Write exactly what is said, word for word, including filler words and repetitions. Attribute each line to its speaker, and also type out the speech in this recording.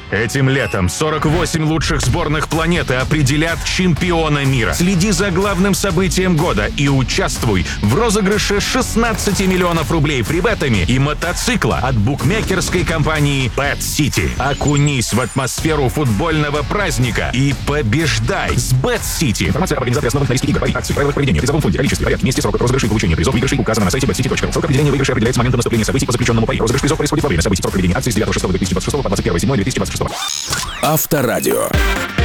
Speaker 1: Этим летом сорок восемь лучших сборных планеты определят чемпиона мира. Следи за главным событием года и участвуй в розыгрыше шестнадцать миллионов рублей фрибетами и мотоцикла от букмекерской компании Bet City. Окунись в атмосферу футбольного праздника и побеждай с Bet City. Информация об организации основных на риске игр, акций, правилах поведения, призовом фонде, количестве, порядке, месте, сроках розыгрыша и получения призов выигрышей указано на сайте bet city точка ru. Срок определения выигрыша определяется с момента наступления событий по запрещенному пари. Розыгрыш призов происходит во время событий. Срок проведения акции с девятого шестого две тысячи двадцать шестого по двадцать первое седьмое две тысячи двадцать шестого.
Speaker 2: Авторадио.